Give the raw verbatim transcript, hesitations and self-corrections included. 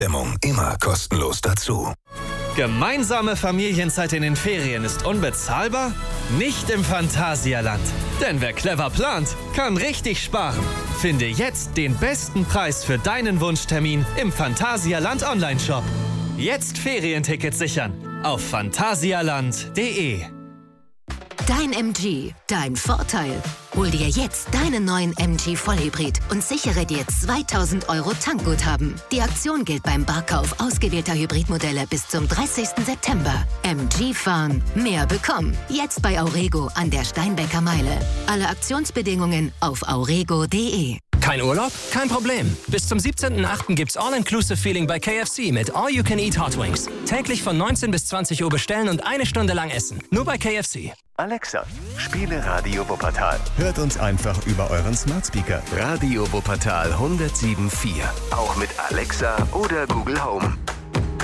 Dämmung immer kostenlos dazu. Gemeinsame Familienzeit in den Ferien ist unbezahlbar? Nicht im Phantasialand. Denn wer clever plant, kann richtig sparen. Finde jetzt den besten Preis für deinen Wunschtermin im Phantasialand Online-Shop. Jetzt Ferientickets sichern auf phantasialand punkt de. Dein M G, dein Vorteil. Hol dir jetzt deinen neuen M G Vollhybrid und sichere dir zweitausend Euro Tankguthaben. Die Aktion gilt beim Barkauf ausgewählter Hybridmodelle bis zum dreißigsten September. M G fahren, mehr bekommen. Jetzt bei Aurego an der Steinbecker Meile. Alle Aktionsbedingungen auf aurego punkt de. Kein Urlaub? Kein Problem. Bis zum siebzehnten achten gibt's All-Inclusive-Feeling bei K F C mit All You Can Eat Hot Wings. Täglich von neunzehn bis zwanzig Uhr bestellen und eine Stunde lang essen. Nur bei K F C. Alexa, spiele Radio Wuppertal. Hört uns einfach über euren Smart Speaker. Radio Wuppertal hundertsieben Komma vier. Auch mit Alexa oder Google Home.